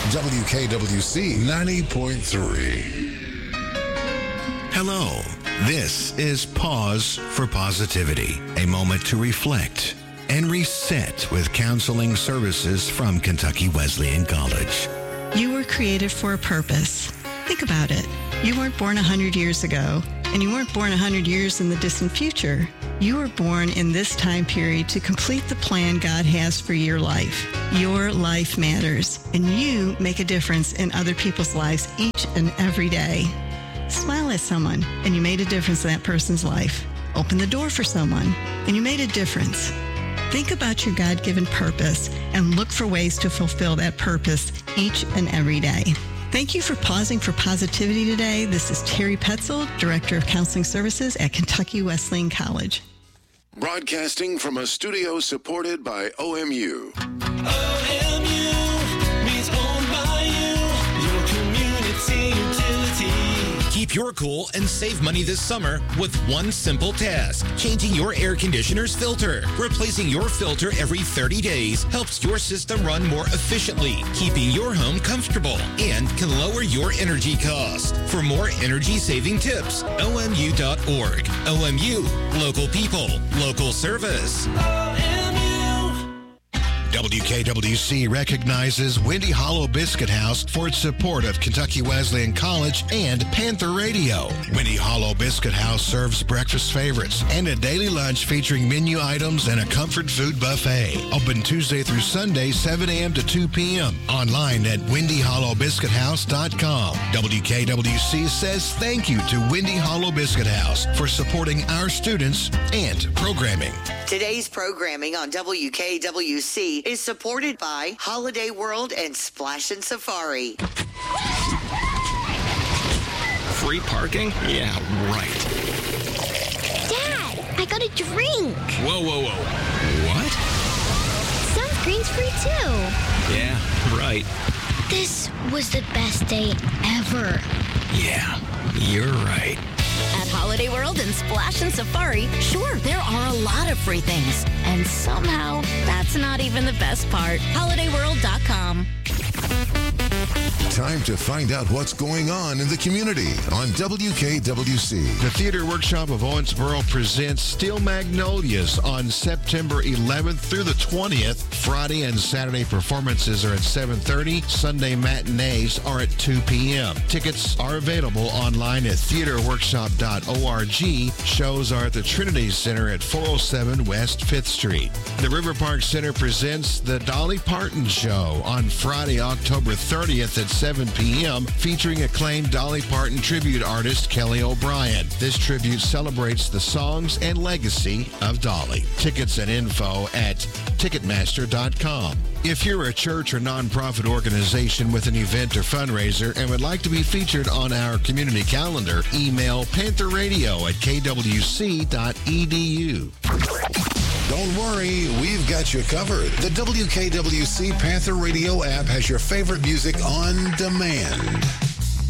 WKWC 90.3. Hello, this is Pause for Positivity, a moment to reflect and reset with counseling services from Kentucky Wesleyan College. You were created for a purpose. Think about it. You weren't born 100 years ago, and you weren't born 100 years in the distant future. You were born in this time period to complete the plan God has for your life. Your life matters, and you make a difference in other people's lives each and every day. Smile at someone, and you made a difference in that person's life. Open the door for someone, and you made a difference. Think about your God-given purpose and look for ways to fulfill that purpose each and every day. Thank you for pausing for positivity today. This is Terry Petzel, Director of Counseling Services at Kentucky Wesleyan College. Broadcasting from a studio supported by OMU. OMU means owned by you, your community utility. Keep your cool and save money this summer with one simple task: changing your air conditioner's filter. Replacing your filter every 30 days helps your system run more efficiently, keeping your home comfortable, and can lower your energy cost. For more energy-saving tips, OMU.org. OMU, local people, local service. WKWC recognizes Windy Hollow Biscuit House for its support of Kentucky Wesleyan College and Panther Radio. Windy Hollow Biscuit House serves breakfast favorites and a daily lunch featuring menu items and a comfort food buffet. Open Tuesday through Sunday, 7 a.m. to 2 p.m. Online at windyhollowbiscuithouse.com. WKWC says thank you to Windy Hollow Biscuit House for supporting our students and programming. Today's programming on WKWC is supported by Holiday World and Splash and Safari. Free parking? Yeah, right. Dad, I got a drink. Whoa. What? Sunscreen's free too. Yeah, right. This was the best day ever. Yeah, you're right. At Holiday World and Splash and Safari, sure, there are a lot of free things. And somehow, that's not even the best part. HolidayWorld.com. Time to find out what's going on in the community on WKWC. The Theater Workshop of Owensboro presents Steel Magnolias on September 11th through the 20th. Friday and Saturday performances are at 7:30. Sunday matinees are at 2 p.m. Tickets are available online at theaterworkshop.org. Shows are at the Trinity Center at 407 West 5th Street. The River Park Center presents the Dolly Parton Show on Friday, October 30th at 7 p.m., featuring acclaimed Dolly Parton tribute artist Kelly O'Brien. This tribute celebrates the songs and legacy of Dolly. Tickets and info at Ticketmaster.com. If you're a church or nonprofit organization with an event or fundraiser and would like to be featured on our community calendar, email pantherradio@kwc.edu. Don't worry, we've got you covered. The WKWC Panther Radio app has your favorite music on demand.